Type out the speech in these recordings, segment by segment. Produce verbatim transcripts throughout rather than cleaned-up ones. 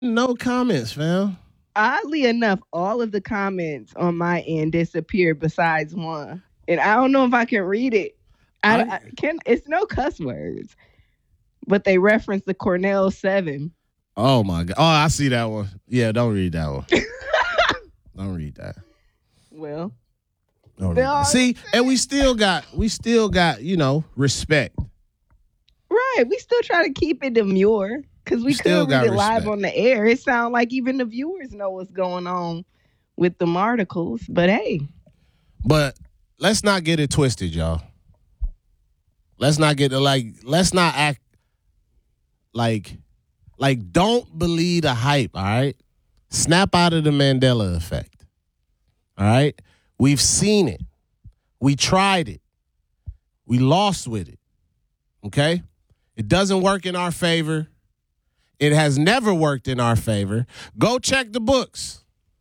No comments, fam. Oddly enough, all of the comments on my end disappeared besides one, and I don't know if I can read it. I, I, I can. It's no cuss words, but they reference the Cornell Seven. oh my god. Oh, I see that one. Yeah, don't read that one. Don't read that. Well, Don't read that. See, and we still got we still got, you know, respect. right. We still try to keep it demure because we Still could read got it live respect. on the air. It sounds like even the viewers know what's going on with them articles. But hey, But let's not get it twisted, y'all. Let's not get it like let's not act like like don't believe the hype, all right? Snap out of the Mandela effect. All right? We've seen it. We tried it. We lost with it. Okay? It doesn't work in our favor. It has never worked in our favor. Go check the books.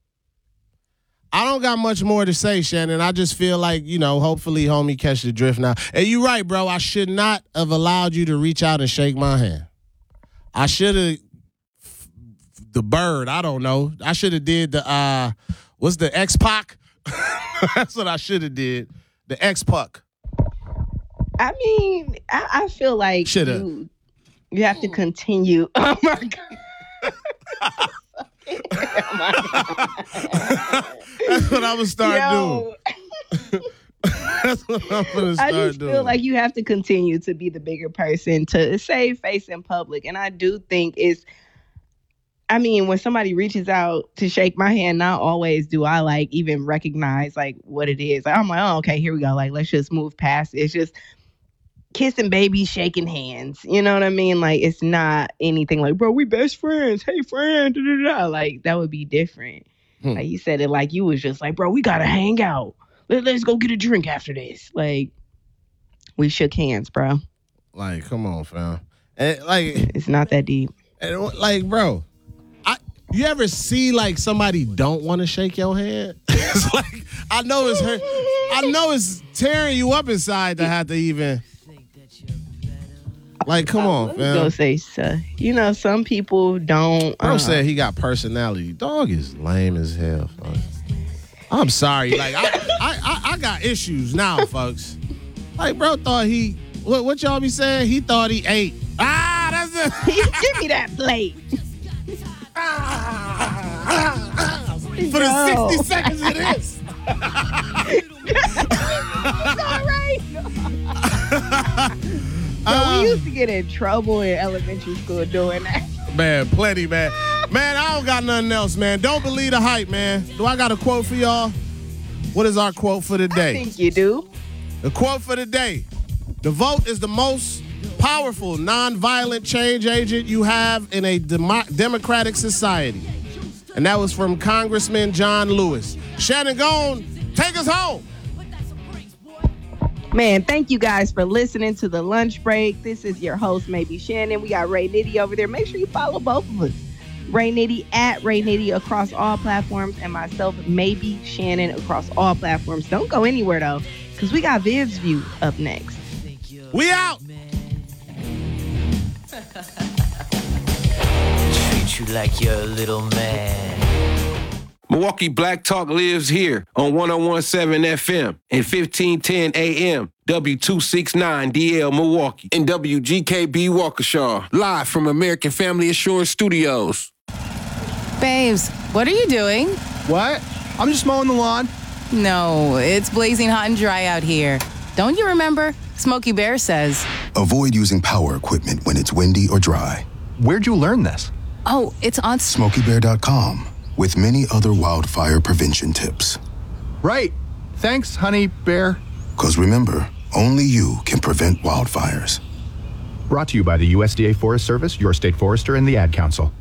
I don't got much more to say, Shannon. I just feel like, you know, hopefully homie catch the drift now. And you're right, bro. I should not have allowed you to reach out and shake my hand. I should have the bird. I don't know. I should have did the uh what's the X-Pac? That's what I should have did. The X-Puck. I mean, I, I feel like Shoulda. you, you have to continue. Oh my god. Oh my God. That's what I'm gonna start Yo, doing. That's what I'm gonna I start just doing. feel like you have to continue to be the bigger person to save face in public. And I do think it's, I mean, when somebody reaches out to shake my hand, not always do I like even recognize like what it is. Like, I'm like, oh, okay, here we go. Like, let's just move past it. It's just kissing babies, shaking hands. You know what I mean? Like, it's not anything like, bro, we best friends. Hey, friend. Da, da, da. Like, that would be different. Hmm. Like, you said it like you was just like, bro, we got to hang out. Let, let's go get a drink after this. Like, we shook hands, bro. Like, come on, fam. And like, It's not that deep. and like, bro, I you ever see like somebody don't want to shake your hand? It's like I know it's hurt. I know it's tearing you up inside to have to even. Like, come on, Let me go fam. say, so. You know, some people don't. Bro uh, said he got personality. Dog is lame as hell, folks. I'm sorry. Like, I, I, I, I got issues now, folks. Like, bro thought he, what, what y'all be saying? He thought he ate. Ah, that's it. Give me that plate. For the Bro. sixty seconds of this. It's all right. But we used to get in trouble in elementary school doing that. Man, plenty, man. Man, I don't got nothing else, man. Don't believe the hype, man. Do I got a quote for y'all? What is our quote for the I day? think you do. The quote for the day. The vote is the most powerful nonviolent change agent you have in a demo- democratic society. And that was from Congressman John Lewis. Shannon Gone, take us home. Man, thank you guys for listening to the lunch break. This is your host, Maybe Shannon. We got Ray Nitty over there. Make sure you follow both of us. Ray Nitty at Ray Nitty across all platforms, and myself, Maybe Shannon, across all platforms. Don't go anywhere though, because we got Viv's View up next. We out. Treat you like you're a little man. Milwaukee Black Talk lives here on one oh one point seven F M and fifteen ten A M, W two sixty-nine D L Milwaukee, and W G K B Waukesha, live from American Family Assurance Studios. Babes, what are you doing? What? I'm just mowing the lawn. No, it's blazing hot and dry out here. Don't you remember? Smokey Bear says. Avoid using power equipment when it's windy or dry. Where'd you learn this? Oh, it's on. Smokey Bear dot com, with many other wildfire prevention tips. Right. Thanks, honey bear. Because remember, only you can prevent wildfires. Brought to you by the U S D A Forest Service, your state forester, and the Ad Council.